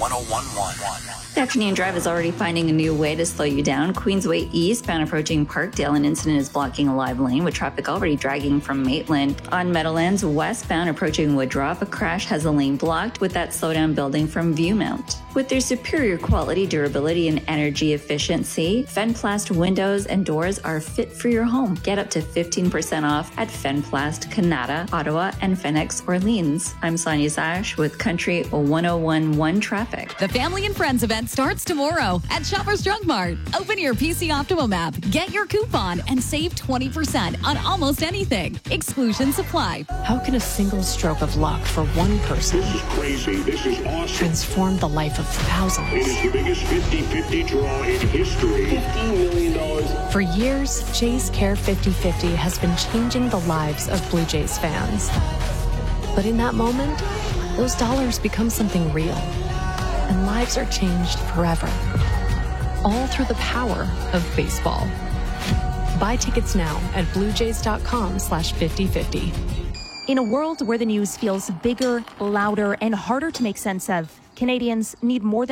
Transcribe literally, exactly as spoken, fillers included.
oh one one. The afternoon drive is already finding a new way to slow you down. Queensway eastbound approaching Parkdale, an incident is blocking a live lane with traffic already dragging from Maitland. On Meadowlands westbound approaching Woodruff, a crash has a lane blocked with that slowdown building from Viewmount. With their superior quality, durability, and energy efficiency, Fenplast windows and doors are fit for your home. Get up to fifteen percent off at Fenplast, Canada, Ottawa, and Phoenix, Orleans. I'm Sonia Sash with Country one oh one one Traffic. The Family and Friends event starts tomorrow at Shoppers Drug Mart. Open your P C Optimum app, get your coupon, and save twenty percent on almost anything. Exclusions apply. How can a single stroke of luck for one person This is crazy. This is awesome. transform the life of thousands? It is the biggest fifty-fifty draw in history. fifteen million dollars. For years, Jays Care fifty fifty has been changing the lives of Blue Jays fans. But in that moment, those dollars become something real, and lives are changed forever. All through the power of baseball. Buy tickets now at bluejays.com slash 5050. In a world where the news feels bigger, louder, and harder to make sense of, Canadians need more than